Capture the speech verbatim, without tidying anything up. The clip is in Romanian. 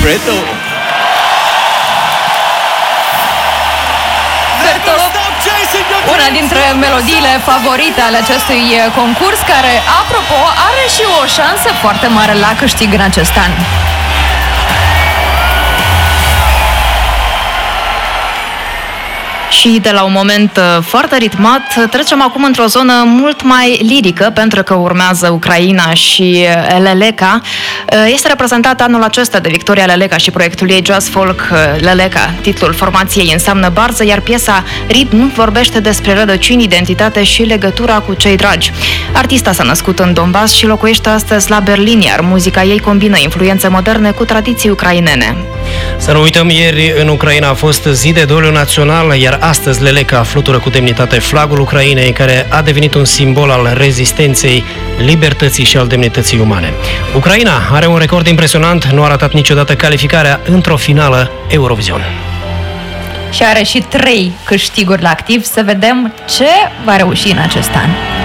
Secreto. Una dintre melodiile favorite ale acestui concurs, care, apropo, are și o șansă foarte mare la câștig în acest an. Și de la un moment foarte ritmat trecem acum într-o zonă mult mai lirică, pentru că urmează Ucraina și Leleka. Este reprezentată anul acesta de Victoria Leleka și proiectul ei Jazz Folk Leleka. Titlul formației înseamnă barză, iar piesa Ritm vorbește despre rădăcini, identitate și legătura cu cei dragi. Artista s-a născut în Donbass și locuiește astăzi la Berlin, iar muzica ei combină influențe moderne cu tradiții ucrainene. Să nu uităm, ieri în Ucraina a fost zi de doliu național, iar astăzi Leleka flutură cu demnitate flagul Ucrainei, care a devenit un simbol al rezistenței, libertății și al demnității umane. Ucraina are un record impresionant, nu a ratat niciodată calificarea într-o finală Eurovision. Și are și trei câștiguri la activ. Să vedem ce va reuși în acest an.